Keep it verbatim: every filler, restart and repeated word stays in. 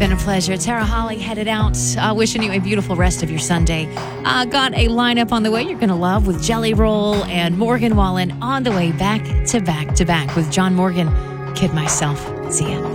been a pleasure. Tara Holly headed out, uh, wishing you a beautiful rest of your Sunday. Uh, got a lineup on the way you're going to love with Jelly Roll and Morgan Wallen on the way back to back to back with John Morgan, Kid Myself. See ya.